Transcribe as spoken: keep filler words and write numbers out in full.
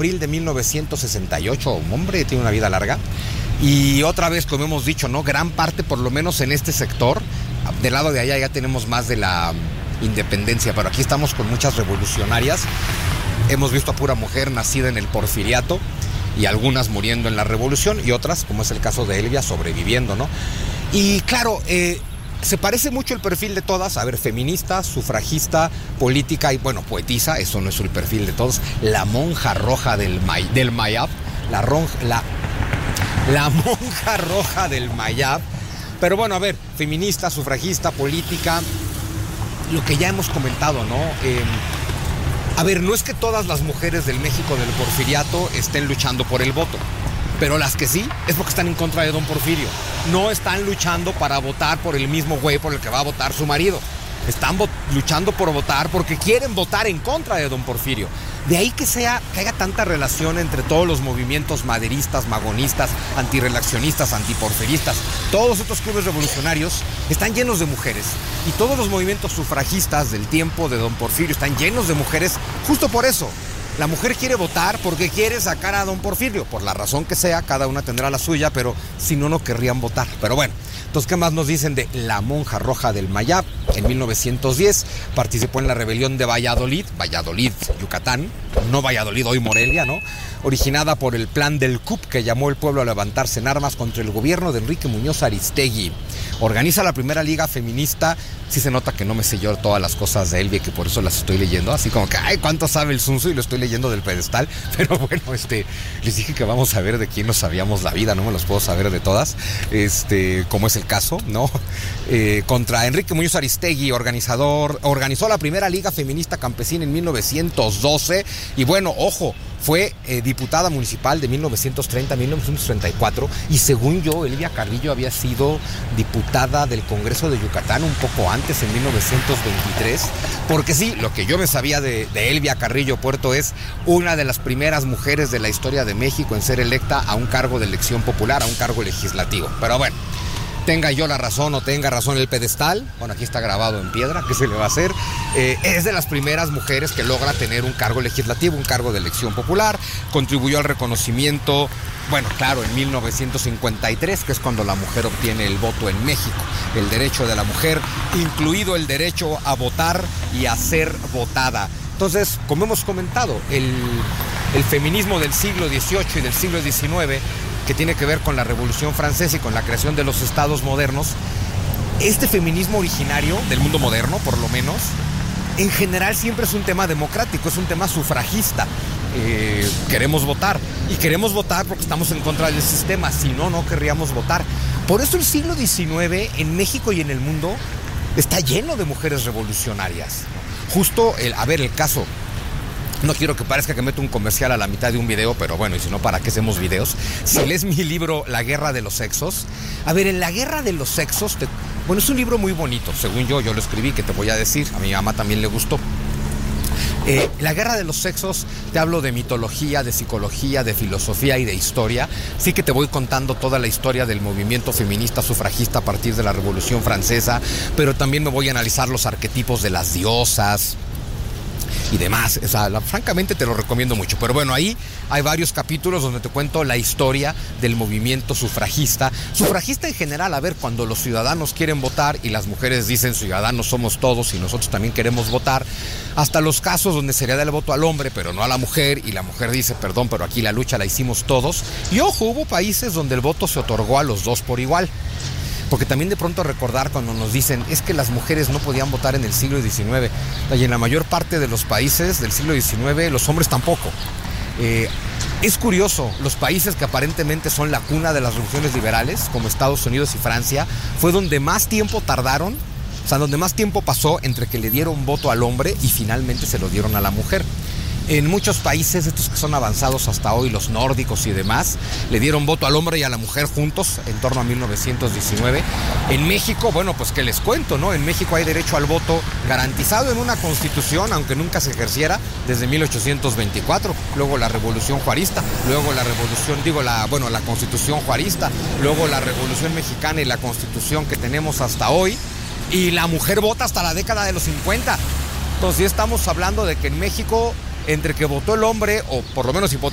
abril de mil novecientos sesenta y ocho, un hombre tiene una vida larga. Y otra vez, como hemos dicho, ¿no? Gran parte, por lo menos en este sector, del lado de allá ya tenemos más de la independencia, pero aquí estamos con muchas revolucionarias. Hemos visto a pura mujer nacida en el porfiriato y algunas muriendo en la revolución y otras, como es el caso de Elvia, sobreviviendo, ¿no? Y claro, eh, se parece mucho el perfil de todas, a ver, feminista, sufragista, política y, bueno, poetisa, eso no es el perfil de todos. La monja roja del, May, del Mayab, la, ron, la, la monja roja del Mayab. Pero bueno, a ver, feminista, sufragista, política, lo que ya hemos comentado, ¿no? Eh, a ver, no es que todas las mujeres del México del porfiriato estén luchando por el voto, pero las que sí, es porque están en contra de don Porfirio. No están luchando para votar por el mismo güey por el que va a votar su marido. Están luchando por votar porque quieren votar en contra de don Porfirio. De ahí que sea, que haya tanta relación entre todos los movimientos maderistas, magonistas, antirrelacionistas, antiporfiristas. Todos estos clubes revolucionarios están llenos de mujeres. Y todos los movimientos sufragistas del tiempo de don Porfirio están llenos de mujeres justo por eso. La mujer quiere votar porque quiere sacar a don Porfirio. Por la razón que sea, cada una tendrá la suya, pero si no, no querrían votar. Pero bueno, entonces, ¿qué más nos dicen de la monja roja del Mayab? En mil novecientos diez participó en la rebelión de Valladolid, Valladolid, Yucatán, no Valladolid, hoy Morelia, ¿no? Originada por el plan del C U P, que llamó al pueblo a levantarse en armas contra el gobierno de Enrique Muñoz Aristegui. Organiza la primera liga feminista. Sí se nota que no me sé yo todas las cosas de Elvia, que por eso las estoy leyendo, así como que, ay, cuánto sabe el Sunzu, y lo estoy leyendo del pedestal. Pero bueno, este, les dije que vamos a ver de quién nos sabíamos la vida, no me los puedo saber de todas, este, como es el caso, ¿no? Eh, contra Enrique Muñoz Aristegui, organizador, organizó la primera liga feminista campesina en mil novecientos doce, y bueno, ojo, fue eh, diputada municipal de mil novecientos treinta a mil novecientos treinta y cuatro, y según yo, Elvia Carrillo había sido diputada del Congreso de Yucatán un poco antes, en mil novecientos veintitrés, porque sí, lo que yo me sabía de, de Elvia Carrillo Puerto es una de las primeras mujeres de la historia de México en ser electa a un cargo de elección popular, a un cargo legislativo. Pero bueno, tenga yo la razón o tenga razón el pedestal, bueno, aquí está grabado en piedra, ¿qué se le va a hacer? Eh, es de las primeras mujeres que logra tener un cargo legislativo, un cargo de elección popular, contribuyó al reconocimiento, bueno, claro, en mil novecientos cincuenta y tres, que es cuando la mujer obtiene el voto en México, el derecho de la mujer, incluido el derecho a votar y a ser votada. Entonces, como hemos comentado, el, el feminismo del siglo dieciocho y del siglo diecinueve, que tiene que ver con la Revolución Francesa y con la creación de los estados modernos, este feminismo originario del mundo moderno, por lo menos, en general siempre es un tema democrático, es un tema sufragista. Eh, queremos votar, y queremos votar porque estamos en contra del sistema, si no, no querríamos votar. Por eso el siglo diecinueve en México y en el mundo está lleno de mujeres revolucionarias. Justo, el, a ver, el caso... No quiero que parezca que meto un comercial a la mitad de un video, pero bueno, y si no, ¿para qué hacemos videos? Si lees mi libro, La Guerra de los Sexos, a ver, en La Guerra de los Sexos, te, bueno, es un libro muy bonito, según yo, yo lo escribí, que te voy a decir, a mi mamá también le gustó. Eh, La Guerra de los Sexos, te hablo de mitología, de psicología, de filosofía y de historia. Sí que te voy contando toda la historia del movimiento feminista sufragista a partir de la Revolución Francesa, pero también me voy a analizar los arquetipos de las diosas y demás. O sea, la, francamente te lo recomiendo mucho. Pero bueno, ahí hay varios capítulos donde te cuento la historia del movimiento sufragista. Sufragista en general, a ver, cuando los ciudadanos quieren votar y las mujeres dicen ciudadanos somos todos y nosotros también queremos votar, hasta los casos donde se le da el voto al hombre pero no a la mujer, y la mujer dice perdón, pero aquí la lucha la hicimos todos. Y ojo, hubo países donde el voto se otorgó a los dos por igual. Porque también de pronto recordar cuando nos dicen es que las mujeres no podían votar en el siglo diecinueve, y en la mayor parte de los países del siglo diecinueve los hombres tampoco. Eh, es curioso, los países que aparentemente son la cuna de las revoluciones liberales, como Estados Unidos y Francia, fue donde más tiempo tardaron, o sea, donde más tiempo pasó entre que le dieron voto al hombre y finalmente se lo dieron a la mujer. En muchos países, estos que son avanzados hasta hoy, los nórdicos y demás, le dieron voto al hombre y a la mujer juntos en torno a mil novecientos diecinueve. En México, bueno, pues qué les cuento, ¿no? En México hay derecho al voto garantizado en una constitución, aunque nunca se ejerciera, desde mil ochocientos veinticuatro. Luego la Revolución Juarista, luego la Revolución, digo, la, bueno, la Constitución Juarista, luego la Revolución Mexicana y la Constitución que tenemos hasta hoy. Y la mujer vota hasta la década de los cincuenta. Entonces, ya estamos hablando de que en México, entre que votó el hombre, o por lo menos